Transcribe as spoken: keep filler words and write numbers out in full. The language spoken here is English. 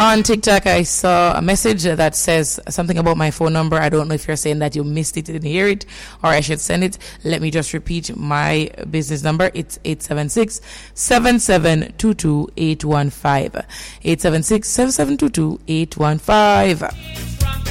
On TikTok, I saw a message that says something about my phone number. I don't know if you're saying that you missed it, didn't hear it, or I should send it. Let me just repeat my business number. It's eight seven six, seven seven two two, eight one five. eight seven six, seven seven two two, eight one five.